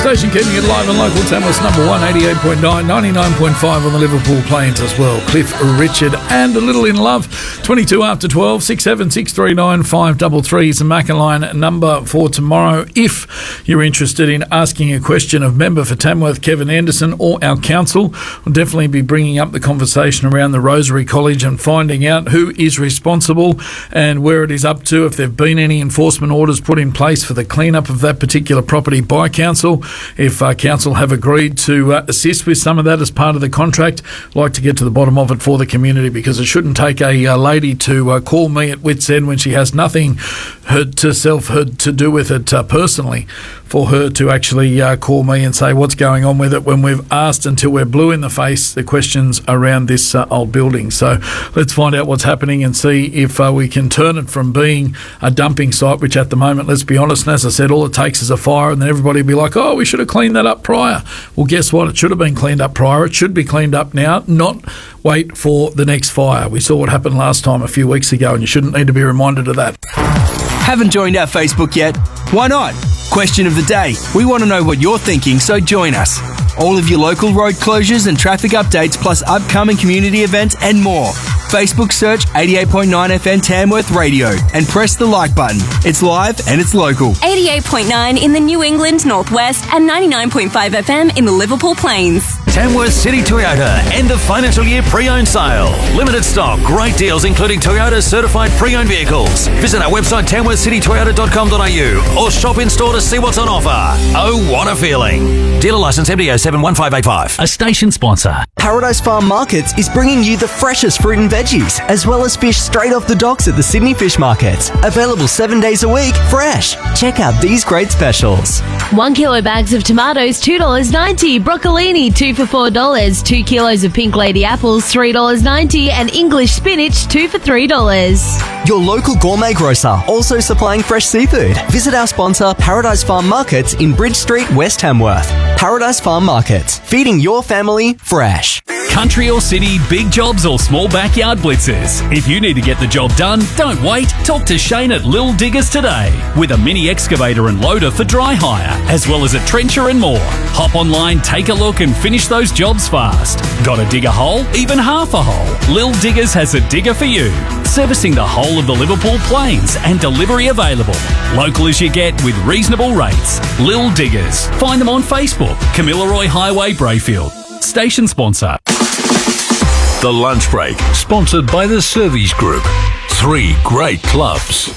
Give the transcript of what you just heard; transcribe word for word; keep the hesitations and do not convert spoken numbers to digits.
Station keeping it live and local. Tamworth's number one, eighty-eight point nine, ninety-nine point five on the Liverpool Plains as well. Cliff Richard and A Little in Love. twenty-two after twelve, six seven six three nine five three three is the Macca line number for tomorrow. If you're interested in asking a question of member for Tamworth, Kevin Anderson, or our council, we'll definitely be bringing up the conversation around the Rosary College and finding out who is responsible and where it is up to, if there have been any enforcement orders put in place for the clean-up of that particular property by council. If uh, council have agreed to uh, assist with some of that as part of the contract, I'd like to get to the bottom of it for the community, because it shouldn't take a uh, lady to uh, call me at wit's end when she has nothing her to self her to do with it uh, personally, for her to actually uh, call me and say what's going on with it when we've asked until we're blue in the face the questions around this uh, old building. So let's find out what's happening and see if uh, we can turn it from being a dumping site, which at the moment, let's be honest, and as I said, all it takes is a fire, and then everybody will be like, oh, we should have cleaned that up prior. Well, guess what? It should have been cleaned up prior. It should be cleaned up now, not wait for the next fire. We saw what happened last time a few weeks ago, and you shouldn't need to be reminded of that. Haven't joined our Facebook yet? Why not? Question of the day. We want to know what you're thinking, so join us. All of your local road closures and traffic updates, plus upcoming community events and more. Facebook search eighty-eight point nine F M Tamworth Radio and press the like button. It's live and it's local. eighty-eight point nine in the New England Northwest and ninety-nine point five F M in the Liverpool Plains. Tamworth City Toyota, end of financial year pre-owned sale. Limited stock, great deals including Toyota certified pre-owned vehicles. Visit our website tamworth city toyota dot com dot a u or shop in store to see what's on offer. Oh, what a feeling. Dealer licence M D O seven one five eight five. A station sponsor. Paradise Farm Markets is bringing you the freshest fruit and veggies, as well as fish straight off the docks at the Sydney Fish Market. Available seven days a week, fresh. Check out these great specials. One kilo bags of tomatoes, two dollars ninety. Broccolini, two for four dollars. Two kilos of Pink Lady apples, three dollars ninety. And English spinach, two for three dollars. Your local gourmet grocer, also supplying fresh seafood. Visit our sponsor, Paradise Farm Markets in Bridge Street, West Tamworth. Paradise Farm Markets, feeding your family fresh. Country or city, big jobs or small backyard blitzers. If you need to get the job done, don't wait. Talk to Shane at Lil Diggers today. With a mini excavator and loader for dry hire, as well as a trencher and more. Hop online, take a look and finish those jobs fast. Got to dig a hole? Even half a hole? Lil Diggers has a digger for you. Servicing the whole of the Liverpool Plains and delivery available. Local as you get with reasonable rates. Lil Diggers. Find them on Facebook. Kamilaroi Highway, Brayfield. Station sponsor. The Lunch Break, sponsored by the Service Group. Three great clubs.